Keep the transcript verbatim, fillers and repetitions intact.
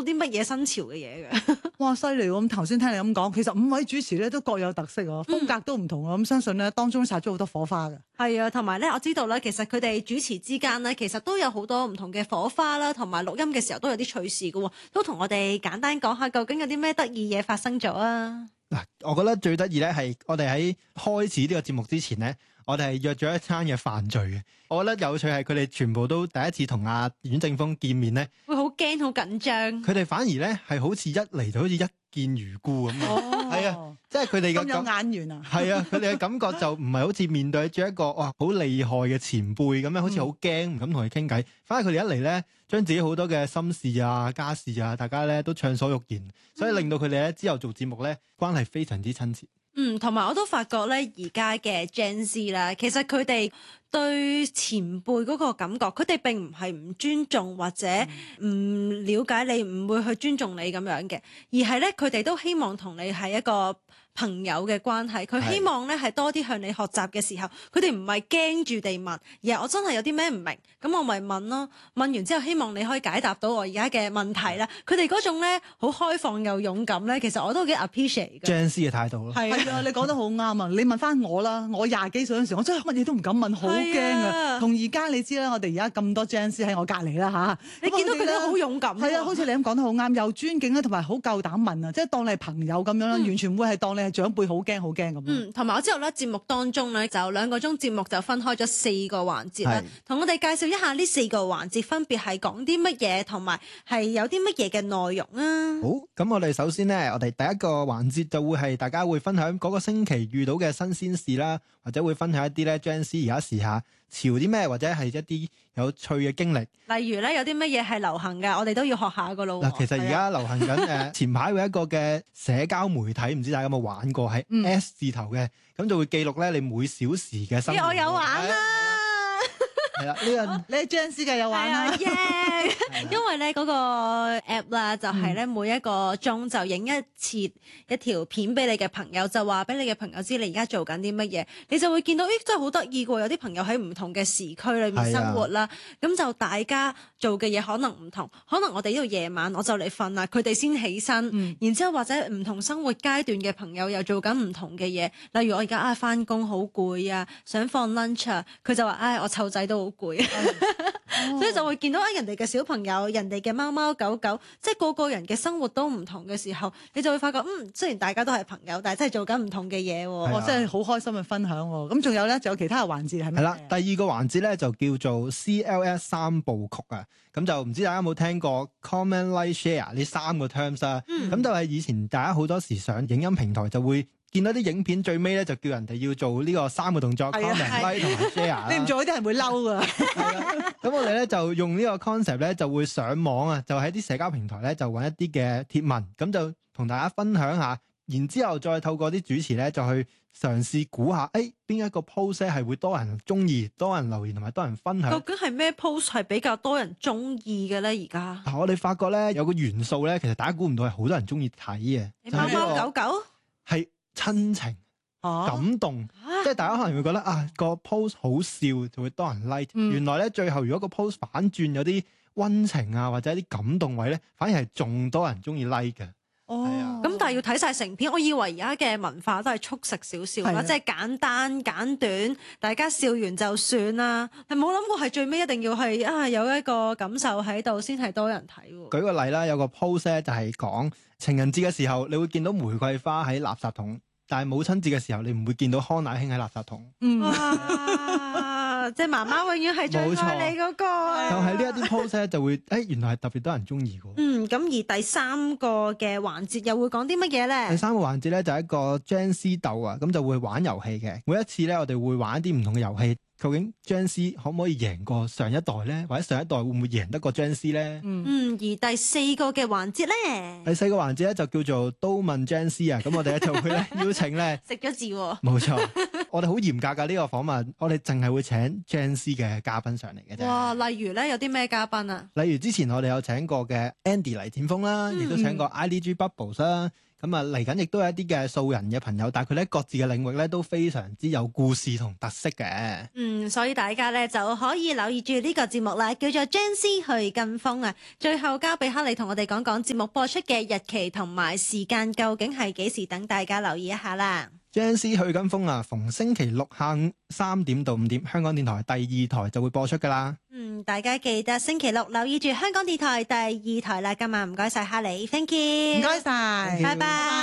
啲乜嘢新潮嘅嘢嘅。 哇，犀利喎！咁頭先聽你咁講，其實五位主持咧都各有特色啊，風格都唔同啊。咁、嗯、相信咧當中殺咗好多火花嘅。 係啊，同埋咧，我知道咧，其實佢哋主持之間咧，其實都有好多唔同嘅火花啦，同埋錄音嘅時候都有啲趣事嘅，都同我哋簡單講下究竟有啲咩得意嘢發生咗啊！ 嗱，我覺得最得意咧係我哋喺開始呢個節目之前咧，我哋係約咗一餐嘅飯聚嘅。我覺得有趣係佢哋全部都第一次同阿阮正峰見面咧， 會好驚好緊張。 佢哋反而咧係好似一嚟就好似一見如故咁啊！係啊，即係佢哋嘅咁有眼緣啊！ 係啊，佢哋嘅感覺就唔係好似面對住一個哇好厲害嘅前輩咁樣，好似好驚唔敢同佢傾偈。反而佢哋一嚟咧，將自己好多嘅心事啊、家事啊，大家咧都暢所欲言，所以令到佢哋咧之後做節目咧關係非常之親切。 嗯，同埋我都發覺咧，而家嘅 Gen Z 啦，其實佢哋對前輩嗰個感覺，佢哋並唔係唔尊重或者唔了解你，唔會去尊重你咁樣嘅，而係咧佢哋都希望同你係一個朋友嘅關係。佢希望咧係多啲向你學習嘅時候，佢哋唔係驚住地問，而係我真係有啲咩唔明，咁我咪問咯。問完之後，希望你可以解答到我而家嘅問題啦。佢哋嗰種咧好開放又勇敢咧，其實我都幾 appreciate 嘅。 Gen Z 嘅態度咯， 係啊，你講得好啱啊！你問翻我啦，我廿幾歲嗰陣時，我真係乜嘢都唔敢問，好驚啊！同而家你知啦，我哋而家咁多 Gen Z 喺我隔離啦嚇， 你見到佢都好勇敢。 係啊，好似你咁講得好啱，又尊敬啦，同埋好夠膽問啊，即係當你係朋友咁樣啦，嗯、完全唔會係當你係長輩，好驚好驚咁。 嗯，同埋我之後咧節目當中咧就兩個鐘節目就分開咗四個環節啦，同我哋介紹一下呢四個環節分別係講啲乜嘢，同埋係有啲乜嘢嘅內容啊。 好，咁我哋首先咧，我哋第一個環節就會係大家會分享嗰個星期遇到嘅新鮮事啦，或者會分享一啲咧 Gen Z 而家時下潮啲咩，或者係一啲有趣嘅經歷。例如咧有啲乜嘢係流行嘅，我哋都要學下噶咯。 嗱，其實而家流行緊誒，前排有一個嘅社交媒體，唔知大家有冇玩過，係 S 字頭嘅，咁、嗯、就會記錄咧你每小時嘅生活。 欸、我有玩啊！ 係啦，呢個你係 Gen Z 嘅有玩啊！ 因為咧嗰個 app 啦，就係咧每一個鐘就影一次一條片俾你嘅朋友，就話俾你嘅朋友知你而家做緊啲乜嘢，你就會見到，咦，真係好得意喎！有啲朋友喺唔同嘅時區裏面生活啦，咁就大家做嘅嘢可能唔同，可能我哋呢度夜晚我就嚟瞓啦，佢哋先起身，嗯、然之後或者唔同生活階段嘅朋友又做緊唔同嘅嘢，例如我而家啊翻工好攰啊，想放 lunch 啊，佢就話唉、哎、我湊仔都好攰，哦、所以就會見到啊人哋嘅小朋友、人哋嘅貓貓狗狗，即係個個人嘅生活都唔同嘅時候，你就會發覺嗯，雖然大家都係朋友，但係真係做緊唔同嘅嘢喎， 我真係好開心去分享喎。咁仲有咧，仲有其他嘅環節係咩？ 係啦，第二個環節咧就叫做 C L S 三部曲啊，咁就唔知大家有冇聽過 comment like share 呢三個 terms 啊？咁、嗯、就係以前大家好多時上影音平台就會見到啲影片最尾咧就叫人哋要做呢個三個動作 comment like 同埋 share。你唔做嗰啲人會嬲噶。 咁我哋咧就用呢個 concept 咧就會上網啊，就喺啲社交平台咧就揾一啲嘅貼文，咁就同大家分享下，然之後再透過啲主持咧就去嘗試估下，誒邊一個 post 咧係會多人中意、多人留言同埋多人分享。究竟係咩 post 係比較多人中意嘅咧？而家我哋發覺咧有個元素咧，其實大家估唔到係好多人中意睇嘅。 貓貓狗狗係親情、啊、感動，啊、即係大家可能會覺得啊個 post 好笑就會多人 like，、嗯、原來咧最後如果個 post 反轉有啲溫情啊或者一啲感動位咧，反而係仲多人中意 like 嘅。 哦，咁、啊、但係要睇晒成片，我以為而家嘅文化都係速食少少啦，即係簡單簡短，大家笑完就算啦。係冇諗過係最尾一定要係啊有一個感受喺度先係多人睇。 舉個例啦，有個 post 咧就係講情人節嘅時候，你會見到玫瑰花喺垃圾桶，但係母親節嘅時候，你唔會見到康乃馨喺垃圾桶。嗯， 哇，即係媽媽永遠係最愛你嗰、那個。 就係呢一啲 post 咧，就會誒、欸、原來係特別多人中意嘅。 嗯，咁而第三個嘅環節又會講啲乜嘢咧？ 第三個環節咧就係一個 Gen Z 鬥啊，咁就會玩遊戲嘅。每一次咧，我哋會玩一啲唔同嘅遊戲。究竟 Gen Z 可唔可以贏過上一代咧？或者上一代會唔會贏得過 Gen Z 咧？ 嗯，而第四個嘅環節咧， 第四個環節咧就叫做都問 Gen Z 啊。咁我哋咧就會咧邀請咧食咗字喎， 冇錯。我哋好嚴格噶呢、這個訪問，我哋淨係會請 Gen Z 嘅嘉賓上嚟嘅啫。 哇，例如咧有啲咩嘉賓啊？ 例如之前我哋有請過嘅 Andy 黎展峰啦，亦、嗯、都請過 I D G Bubbles 啦。 咁啊嚟緊亦都有一啲嘅素人嘅朋友，但係佢哋各自嘅領域咧都非常之有故事同特色嘅。 嗯，所以大家咧就可以留意住呢個節目啦，叫做《Gen Z 去跟風》啊。最後交俾哈利同我哋講講節目播出嘅日期同埋時間究竟係幾時，等大家留意一下啦。 Gen Z 去跟風啊，逢星期六下午三點到五點，香港電台第二台就會播出噶啦。 嗯，大家記得星期六留意住香港電台第二台啦。今晚唔該晒哈利 ，thank you， 唔該晒， 拜拜。